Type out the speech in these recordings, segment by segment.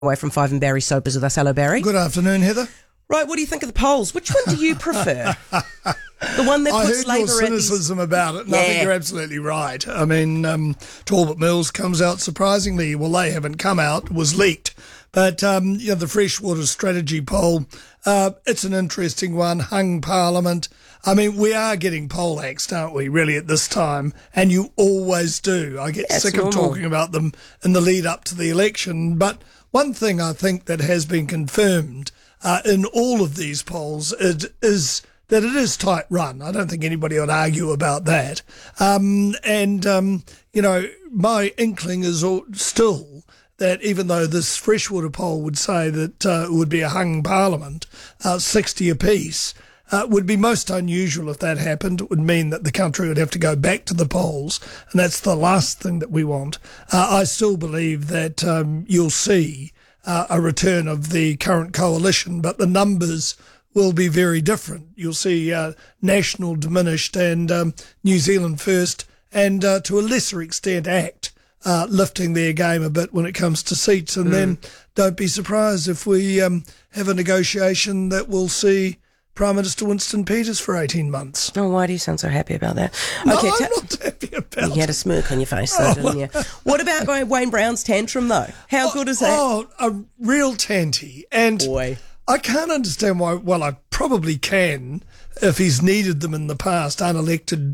Away from 5 and Barry Soap is with us. Hello, Barry. Good afternoon, Heather. Right, what do you think of the polls? Which one do you prefer? The one that puts I heard Labour your cynicism about it, and I think you're absolutely right. I mean, Talbot Mills comes out surprisingly. Well, they haven't come out. It was leaked. But, the Freshwater Strategy poll, it's an interesting one. Hung Parliament. I mean, we are getting poll axed, aren't we, really, at this time? And you always do. I get sick of talking about them in the lead up to the election. But one thing I think that has been confirmed in all of these polls is that it is tight run. I don't think anybody would argue about that. My inkling is still that even though this Freshwater poll would say that it would be a hung parliament, 60 apiece, would be most unusual if that happened. It would mean that the country would have to go back to the polls, and that's the last thing that we want. I still believe that you'll see a return of the current coalition, but the numbers will be very different. You'll see National diminished and New Zealand First, and to a lesser extent ACT lifting their game a bit when it comes to seats. And then don't be surprised if we have a negotiation that will see Prime Minister Winston Peters for 18 months. Oh, why do you sound so happy about that? No, I'm not happy about it. You had a smirk on your face, though, didn't you? What about Wayne Brown's tantrum, though? How good is that? Oh, a real tanty. And boy, I can't understand why. Well, I probably can if he's needed them in the past, unelected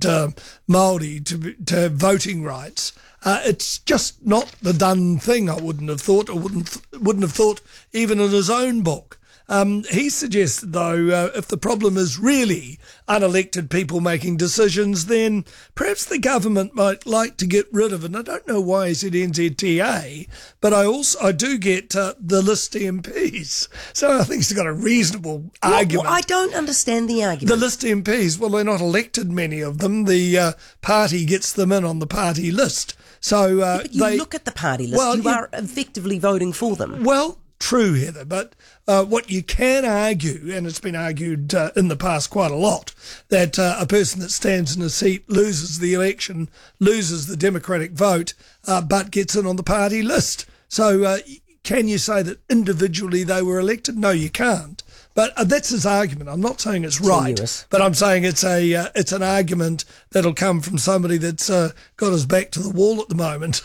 Māori to have voting rights. It's just not the done thing, I wouldn't have thought, or wouldn't have thought even in his own book. He suggested, though, if the problem is really unelected people making decisions, then perhaps the government might like to get rid of it. And I don't know why he said NZTA, but I do get the list MPs. So I think he's got a reasonable argument. I don't understand the argument. The list MPs, well, they're not elected, many of them. The party gets them in on the party list. So but you look at the party list, you are effectively voting for them. Well, true, Heather, but what you can argue, and it's been argued in the past quite a lot, that a person that stands in a seat loses the election, loses the democratic vote, but gets in on the party list. So can you say that individually they were elected? No, you can't. But that's his argument. I'm not saying it's right, but I'm saying it's an argument that'll come from somebody that's got his back to the wall at the moment.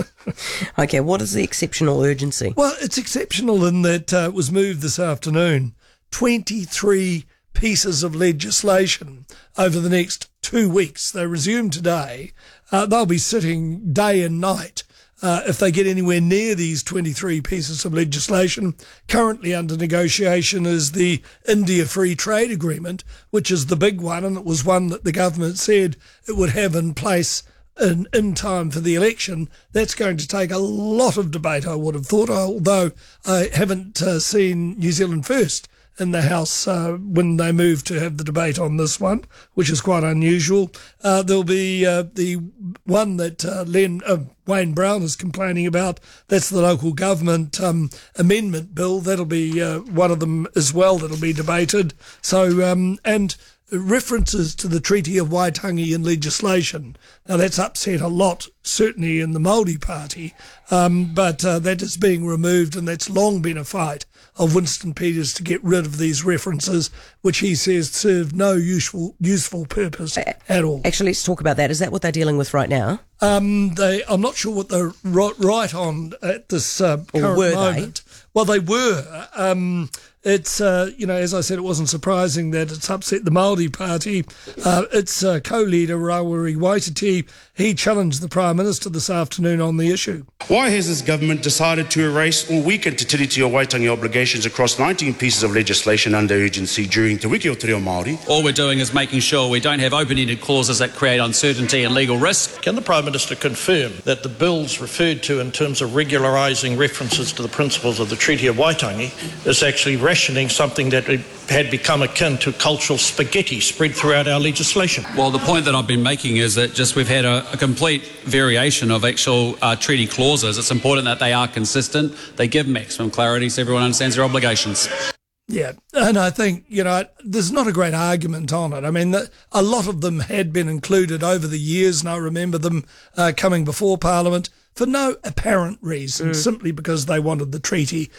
Okay, what is the exceptional urgency? Well, it's exceptional in that it was moved this afternoon. 23 pieces of legislation over the next 2 weeks. They resume today. They'll be sitting day and night. If they get anywhere near these 23 pieces of legislation. Currently under negotiation is the India Free Trade Agreement, which is the big one, and it was one that the government said it would have in place in time for the election. That's going to take a lot of debate, I would have thought, although I haven't seen New Zealand First in the House when they move to have the debate on this one, which is quite unusual. There'll be the one that Wayne Brown is complaining about. That's the local government amendment bill. That'll be one of them as well that'll be debated. So, and references to the Treaty of Waitangi in legislation. Now, that's upset a lot, certainly in the Māori Party, but that is being removed, and that's long been a fight of Winston Peters to get rid of these references, which he says serve no useful purpose at all. Actually, let's talk about that. Is that what they're dealing with right now? I'm not sure what they're right on at this current moment. Well, they were. It's, as I said, it wasn't surprising that it's upset the Māori Party. Its co-leader, Rawiri Waititi, he challenged the Prime Minister this afternoon on the issue. Why has this government decided to erase or weaken Te Tiriti o Waitangi obligations across 19 pieces of legislation under urgency during Te Wiki o Te Reo Māori? All we're doing is making sure we don't have open-ended clauses that create uncertainty and legal risk. Can the Prime Minister confirm that the bills referred to in terms of regularising references to the principles of the Treaty of Waitangi is actually rationing something that had become akin to cultural spaghetti spread throughout our legislation? Well, the point that I've been making is that just we've had a complete variation of actual treaty clauses. It's important that they are consistent. They give maximum clarity so everyone understands their obligations. Yeah, and I think, there's not a great argument on it. I mean, a lot of them had been included over the years, and I remember them coming before Parliament. for no apparent reason, simply because they wanted the treaty